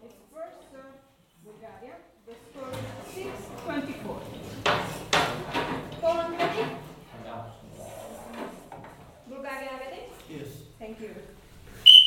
It's first Bulgaria. The score is 6-24. Poland ready? Bulgaria ready? Yes. Thank you.